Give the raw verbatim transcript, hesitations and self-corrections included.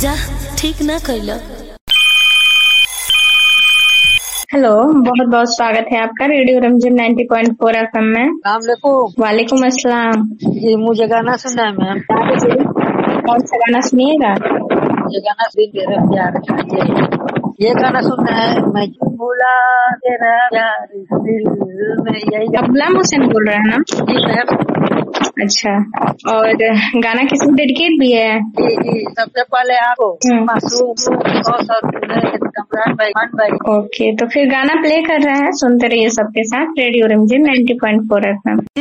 जा ठीक ना कैला। हेलो, बहुत बहुत स्वागत है आपका रेडियो रमजन नब्बे पॉइंट चार एफएम में। वालेकुम अस्सलाम। जी मुझे गाना सुनना है मैम। कौन सा गाना सुनिएगा? ये गाना दिल मेरा प्यार है। ये गाना सुनना है। मैं भूला तेरा प्यार दिल में। यही आप गुलाम हुसैन बोल रहे हैं ना? जी मैम। अच्छा, और गाना किसी को डेडिकेट भी है? जी जी सबसे पहले आपको मासूम और कमरान भाई खान भाई। ओके, तो फिर गाना प्ले कर रहे हैं, सुनते रहिए सबके साथ रेडियो रमजन नब्बे पॉइंट चार एफएम।